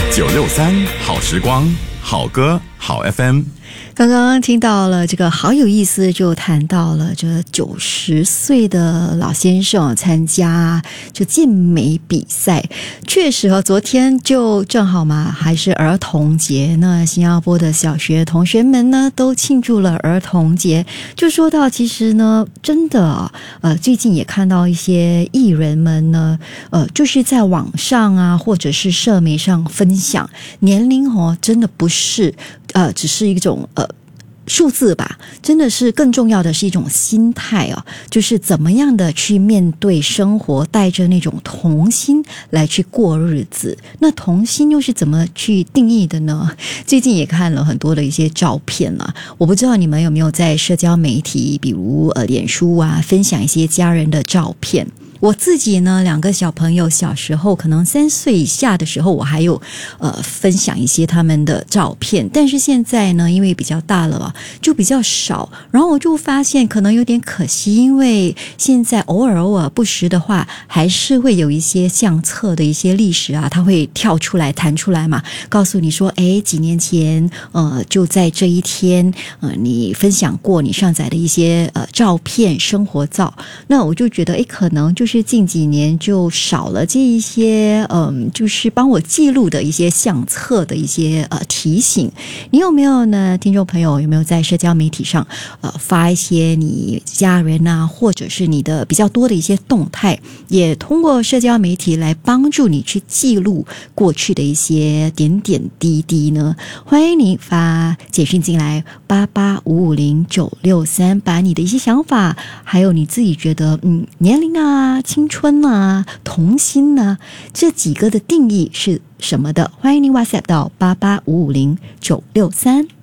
963好时光，好歌好 FM。 刚刚听到了这个好有意思，就谈到了这90岁的老先生参加这健美比赛。确实昨天就正好嘛，还是儿童节，那新加坡的小学同学们呢都庆祝了儿童节。就说到其实呢，真的最近也看到一些艺人们呢就是在网上啊或者是社媒上分享，年龄真的不是只是一种数字吧，真的是更重要的是一种心态就是怎么样的去面对生活，带着那种童心来去过日子。那童心又是怎么去定义的呢？最近也看了很多的一些照片我不知道你们有没有在社交媒体比如脸书啊分享一些家人的照片。我自己呢，2个小朋友小时候可能3岁以下的时候，我还有分享一些他们的照片，但是现在呢，因为比较大了就比较少，然后我就发现可能有点可惜，因为现在偶尔不时的话，还是会有一些相册的一些历史它会跳出来弹出来嘛，告诉你说几年前就在这一天你分享过你上载的一些照片生活照。那我就觉得可能就是近几年就少了这一些就是帮我记录的一些相册的一些提醒。你有没有呢？听众朋友有没有在社交媒体上发一些你家人啊或者是你的比较多的一些动态，也通过社交媒体来帮助你去记录过去的一些点点滴滴呢？欢迎你发简讯进来88550963，把你的一些想法还有你自己觉得年龄青春童心这几个的定义是什么的，欢迎您 WhatsApp 到88550963。